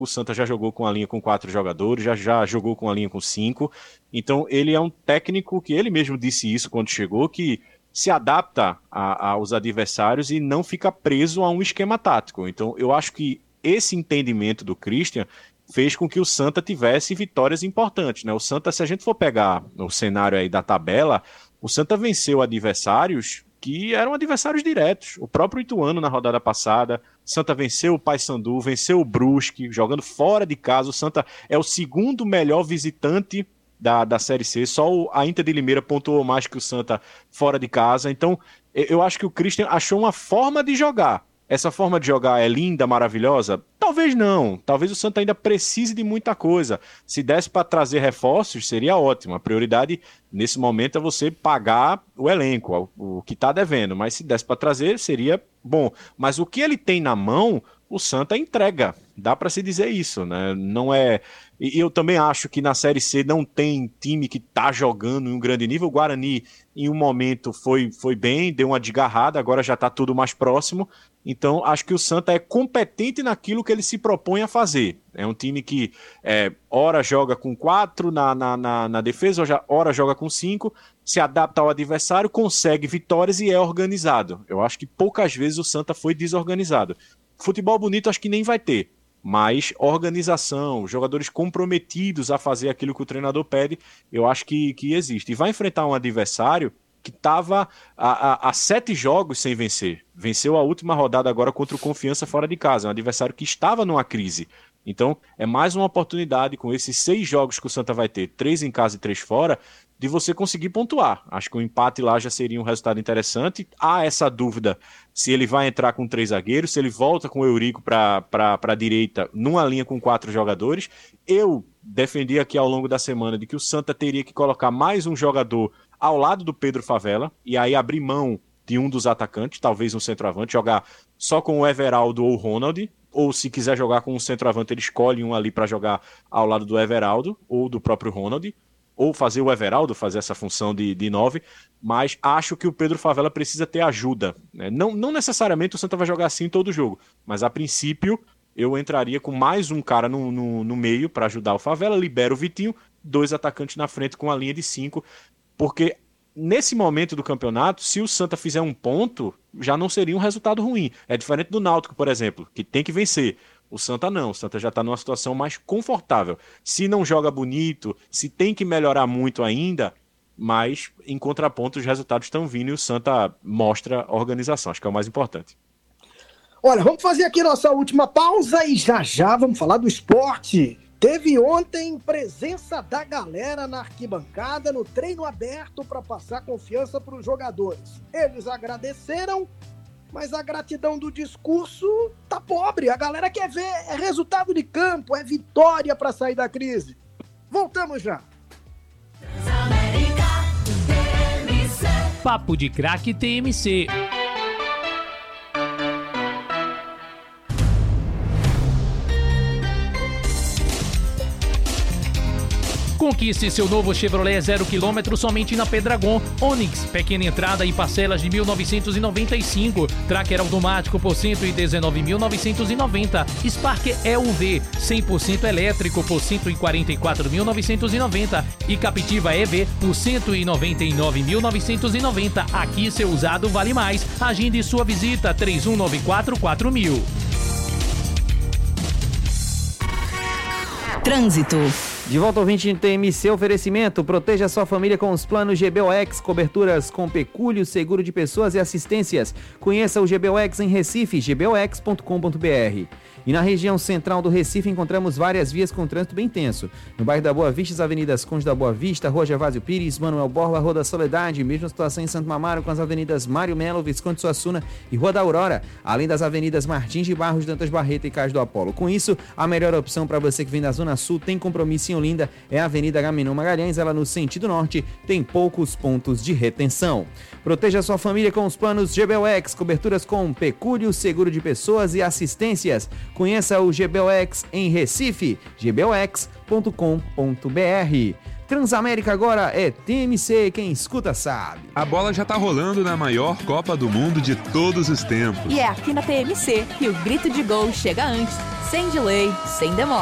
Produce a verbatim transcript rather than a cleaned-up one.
o Santa já jogou com a linha com quatro jogadores, já, já jogou com a linha com cinco. Então ele é um técnico que ele mesmo disse isso quando chegou, que se adapta a, aos adversários e não fica preso a um esquema tático. Então eu acho que esse entendimento do Christian fez com que o Santa tivesse vitórias importantes, né? O Santa, se a gente for pegar o cenário aí da tabela, o Santa venceu adversários que eram adversários diretos. O próprio Ituano na rodada passada, Santa venceu o Paysandu, venceu o Brusque, jogando fora de casa. O Santa é o segundo melhor visitante da, da Série C, só o, a Inter de Limeira pontuou mais que o Santa fora de casa. Então, eu acho que o Christian achou uma forma de jogar. Essa forma de jogar é linda, maravilhosa? Talvez não. Talvez o Santa ainda precise de muita coisa. Se desse para trazer reforços, seria ótimo. A prioridade, nesse momento, é você pagar o elenco, o que está devendo. Mas se desse para trazer, seria bom. Mas o que ele tem na mão, o Santa entrega. Dá para se dizer isso, né? Não é... E eu também acho que na Série C não tem time que está jogando em um grande nível. O Guarani, em um momento, foi, foi bem, deu uma desgarrada, agora já está tudo mais próximo. Então, acho que o Santa é competente naquilo que ele se propõe a fazer. É um time que, é, ora joga com quatro na, na, na, na defesa, ora joga com cinco, se adapta ao adversário, consegue vitórias e é organizado. Eu acho que poucas vezes o Santa foi desorganizado. Futebol bonito acho que nem vai ter, mas organização, jogadores comprometidos a fazer aquilo que o treinador pede, eu acho que, que existe. E vai enfrentar um adversário que estava há sete jogos sem vencer. Venceu a última rodada agora contra o Confiança fora de casa, um adversário que estava numa crise. Então, é mais uma oportunidade com esses seis jogos que o Santa vai ter, três em casa e três fora, de você conseguir pontuar. Acho que o empate lá já seria um resultado interessante. Há essa dúvida se ele vai entrar com três zagueiros, se ele volta com o Eurico para a direita, numa linha com quatro jogadores. Eu defendi aqui ao longo da semana de que o Santa teria que colocar mais um jogador ao lado do Pedro Favela, e aí abrir mão de um dos atacantes, talvez um centroavante, jogar só com o Everaldo ou o Ronald, ou se quiser jogar com um centroavante, ele escolhe um ali para jogar ao lado do Everaldo, ou do próprio Ronald, ou fazer o Everaldo fazer essa função de, de nove, mas acho que o Pedro Favela precisa ter ajuda, né? Não, não necessariamente o Santa vai jogar assim todo jogo, mas a princípio eu entraria com mais um cara no, no, no meio para ajudar o Favela, libera o Vitinho, dois atacantes na frente com a linha de cinco, porque nesse momento do campeonato, se o Santa fizer um ponto, já não seria um resultado ruim. É diferente do Náutico, por exemplo, que tem que vencer. O Santa não, o Santa já está numa situação mais confortável. Se não joga bonito, se tem que melhorar muito ainda, mas em contraponto os resultados estão vindo e o Santa mostra a organização, acho que é o mais importante. Olha, vamos fazer aqui nossa última pausa e já já vamos falar do esporte. Teve ontem presença da galera na arquibancada no treino aberto para passar confiança para os jogadores. Eles agradeceram, mas a gratidão do discurso tá pobre. A galera quer ver é resultado de campo, é vitória para sair da crise. Voltamos já. Papo de Craque T M C. Conquiste seu novo Chevrolet zero quilômetro somente na Pedragon. Onix, pequena entrada e parcelas de mil novecentos e noventa e cinco. Tracker automático por cento e dezenove mil novecentos e noventa. Spark E U V, cem por cento elétrico por cento e quarenta e quatro mil novecentos e noventa. E Captiva E V por cento e noventa e nove mil novecentos e noventa. Aqui seu usado vale mais. Agende sua visita três um nove quatro quatro mil. Trânsito. De volta ao ouvinte T M C, oferecimento, proteja sua família com os planos G B O X, coberturas com pecúlio, seguro de pessoas e assistências. Conheça o G B O X em Recife, g b o x ponto com ponto b r. E na região central do Recife encontramos várias vias com trânsito bem intenso. No bairro da Boa Vista, as avenidas Conde da Boa Vista, Rua Gervásio Pires, Manuel Borba, Rua da Soledade, mesma situação em Santo Mamaro com as avenidas Mário Melo, Visconde Suassuna e Rua da Aurora, além das avenidas Martins de Barros, Dantas Barreto e Cais do Apolo. Com isso, a melhor opção para você que vem da Zona Sul, tem compromisso em Olinda, é a Avenida Agamenon Magalhães, ela no sentido norte, tem poucos pontos de retenção. Proteja sua família com os planos G B O X, coberturas com pecúlio, seguro de pessoas e assistências. Conheça o G B O X em Recife, g b o x ponto com ponto b r. Transamérica agora é T M C, quem escuta sabe. A bola já tá rolando na maior Copa do Mundo de todos os tempos. E é aqui na T M C que o grito de gol chega antes, sem delay, sem demora.